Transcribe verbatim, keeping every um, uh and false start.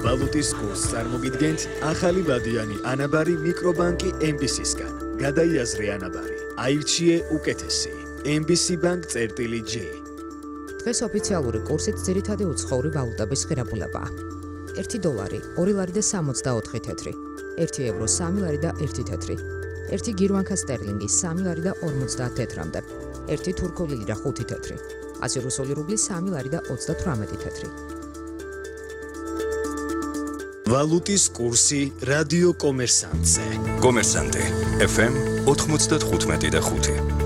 ვალუტის კურსს წარმოგიდგენთ ახალი ბადიანი ანაბარი მიკრობანკი ემ ბი სისგან. გადაიაზრე ანაბარი, აირჩიე უკეთესი. ემ ბი სი ბანკ წერტილი ჯი. დღეს ოფიციალური კურსით ძირითადი უცხოური ვალუტების ღირებულებაა. ერთი დოლარი, ორი ლარი და სამოცდაოთხი თეთრი, ერთი ევრო, სამი ლარი და ერთი თეთრი, ერთი გირვანკა სტერლინგი, სამი ლარი და ორმოცდაათ თეთრამდე, ერთი თურქული ლირა, ხუთი თეთრი, ასი რუსული რუბლი, სამი ლარი და ოცდათვრამეტი თეთრი. ვალუტის კურსი რადიო კომერსანტზე. კომერსანტი ეფ ემ ოთხმოცდათხუთმეტი და ხუთი.